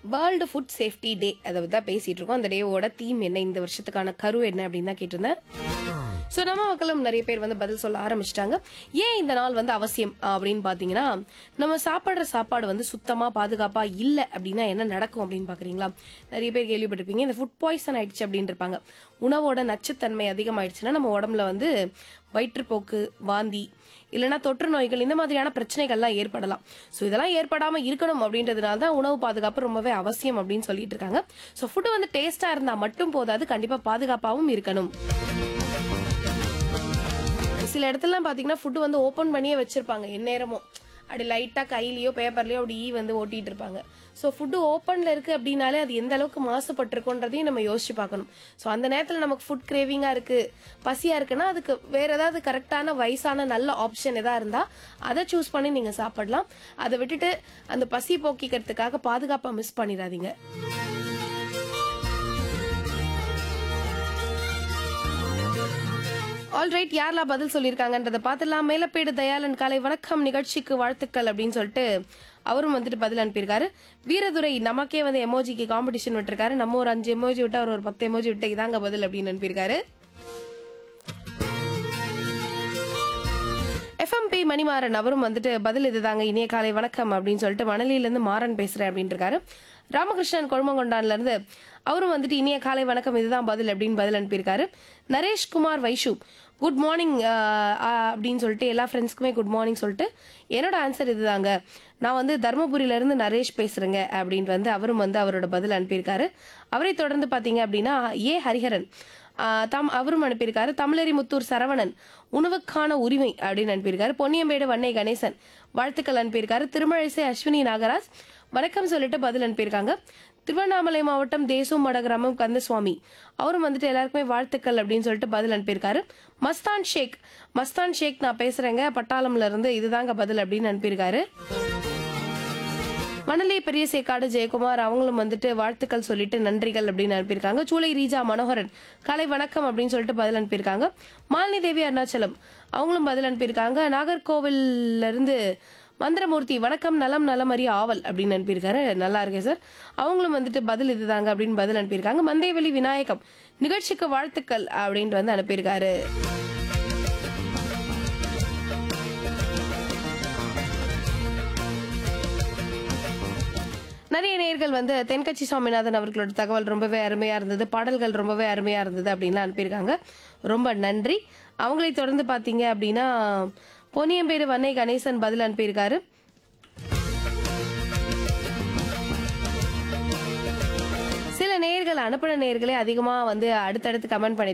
World food safety day அதை தான் பேசிட்டு இருக்கோம். அந்த டேவோட தீம் என்ன, இந்த வருஷத்துக்கான கரு என்ன அப்படின்னு தான் கேட்டிருந்தேன். ஸோ நம்ம மக்களும் நிறைய பேர் வந்து பதில் சொல்ல ஆரம்பிச்சிட்டாங்க. ஏன் இந்த நாள் வந்து அவசியம் அப்படின்னு பாத்தீங்கன்னா, நம்ம சாப்பிட்ற சாப்பாடு வந்து சுத்தமா பாதுகாப்பா இல்லை அப்படின்னா என்ன நடக்கும் அப்படின்னு பாக்குறீங்களா? நிறைய பேர் கேள்விப்பட்டிருப்பீங்க, இந்த ஃபுட் பாய்சன் ஆயிடுச்சு அப்படின்னு இருப்பாங்க. உணவோட நச்சுத்தன்மை அதிகமாயிடுச்சுன்னா நம்ம உடம்புல வந்து வயிற்றுப்போக்கு, வாந்தி, இல்லைன்னா தொற்று நோய்கள், இந்த மாதிரியான பிரச்சனைகள்லாம் ஏற்படலாம். ஸோ இதெல்லாம் ஏற்படாம இருக்கணும் அப்படின்றதுனால தான் உணவு பாதுகாப்பு ரொம்பவே அவசியம் அப்படின்னு சொல்லிட்டு இருக்காங்க. ஸோ ஃபுட்டு வந்து டேஸ்டா இருந்தா மட்டும் போதாது, கண்டிப்பா பாதுகாப்பாகவும் இருக்கணும். சில இடத்துலலாம் பாத்தீங்கன்னா ஃபுட்டு வந்து ஓப்பன் பண்ணியே வச்சிருப்பாங்க எந்நேரமும். அப்படி லைட்டா கையிலயோ பேப்பர்லயோ அப்படி வந்து ஓட்டிட்டு இருப்பாங்க. ஸோ ஃபுட்டு ஓப்பன்ல இருக்கு அப்படின்னாலே அது எந்த அளவுக்கு மாசுபட்டிருக்குன்றதையும் நம்ம யோசிச்சு பார்க்கணும். ஸோ அந்த நேரத்தில் நமக்கு ஃபுட் கிரேவிங்கா இருக்கு, பசியா இருக்குன்னா அதுக்கு வேற ஏதாவது கரெக்டான வயசான நல்ல ஆப்ஷன் எதா இருந்தா அதை சூஸ் பண்ணி நீங்க சாப்பிடலாம். அதை விட்டுட்டு அந்த பசி போக்கிக்கிறதுக்காக பாதுகாப்பா மிஸ் பண்ணிடாதீங்க. ஆல்ரைட், யாரெல்லாம் பதில் சொல்லியிருக்காங்கன்றதை பார்த்துலாம். மேலப்பேடு தயாளன் காலை வணக்கம், நிகழ்ச்சிக்கு வாழ்த்துக்கள் அப்படின்னு சொல்லிட்டு அவரும் வந்துட்டு பதில் அனுப்பியிருக்காரு. வீரதுரை நமக்கே வந்து எமோஜிக்கு காம்படிஷன் விட்டுருக்காரு. நம்ம ஒரு 5 எமோஜி விட்டு அவர் ஒரு 10 எமோஜி விட்டு இதாங்க பதில் அப்படின்னு அனுப்பியிருக்காரு. எஃப்எம்பி மணிமாறன் அவரும் வந்துட்டு பதில் இதுதாங்க, இனிய காலை வணக்கம் அப்படின்னு சொல்லிட்டு மணலியிலிருந்து மாறன் பேசுறேன் அப்படின்னு இருக்காரு. ராமகிருஷ்ணன் கொழுமங்கொண்டான்ல இருந்து அவரும் வந்துட்டு இனிய காலை வணக்கம் இதுதான் பதில் அப்படின்னு பதில் அனுப்பியிருக்காரு. நரேஷ்குமார் வைஷு குட் மார்னிங் அப்படின்னு சொல்லிட்டு எல்லா ஃப்ரெண்ட்ஸ்க்குமே குட் மார்னிங் சொல்லிட்டு என்னோட ஆன்சர் இதுதாங்க, நான் வந்து தர்மபுரியில இருந்து நரேஷ் பேசுறேங்க அப்படின்னு வந்து அவரும் வந்து அவரோட பதில் அனுப்பியிருக்காரு. அவரை தொடர்ந்து பாத்தீங்க அப்படின்னா ஹரிஹரன் அவரும் அனுப்பியிருக்காரு. தமிழரி முத்தூர் சரவணன் உணவுக்கான உரிமை அப்படின்னு அனுப்பியிருக்காரு. பொன்னியம்பேடு வன்னை கணேசன் வாழ்த்துக்கள் அனுப்பியிருக்காரு. திருமழிசை அஸ்வினி நாகராஜ் வணக்கம் சொல்லிட்டு பதில் அனுப்பியிருக்காங்க. திருவண்ணாமலை மாவட்டம் தேசம் மடகிராமம் கந்தசுவாமி அவரும் வந்துட்டு எல்லாருக்குமே வாழ்த்துக்கள் அப்படின்னு சொல்லிட்டு பதில் அனுப்பியிருக்காரு. மஸ்தான் ஷேக் நான் பேசுறேங்க பட்டாளம்ல இருந்து இதுதாங்க பதில் அப்படின்னு அனுப்பியிருக்காரு. மணலி பெரிய சேக்காடு ஜெயக்குமார் அவங்களும் வந்துட்டு வாழ்த்துக்கள் சொல்லிட்டு நன்றிகள் அப்படின்னு அனுப்பியிருக்காங்க. சூளை ரீஜா மனோகரன் காலை வணக்கம் அப்படின்னு சொல்லிட்டு பதில் அனுப்பியிருக்காங்க. மாலினி தேவி அருணாச்சலம் அவங்களும் பதில் அனுப்பியிருக்காங்க. நாகர்கோவில்ல இருந்து மந்திரமூர்த்தி வணக்கம், நலம் நலமறிய ஆவல் அப்படின்னு அனுப்பியிருக்காரு. நல்லா இருக்கேன் சார். அவங்களும் வந்துட்டு பதில் இதுதாங்க அப்படின்னு பதில் அனுப்பியிருக்காங்க. மந்தைவெளி விநாயகம் நிகழ்ச்சிக்கு வாழ்த்துக்கள் அப்படின்ட்டு வந்து அனுப்பியிருக்காரு. நிறைய நேயர்கள் வந்து தென்கட்சி சுவாமிநாதன் அவர்களோட தகவல் ரொம்பவே அருமையா இருந்தது, பாடல்கள் ரொம்பவே அருமையா இருந்தது அப்படின்லாம் அனுப்பியிருக்காங்க. ரொம்ப நன்றி. அவங்களை தொடர்ந்து பாத்தீங்க அப்படின்னா பொன்னியம்பேடு வன்னை கணேசன் பதில் அனுப்பியிருக்காரு. சில நேயர்கள் அனுப்பின நேயர்களே அதிகமா வந்து அடுத்தடுத்து கமெண்ட் பண்ணி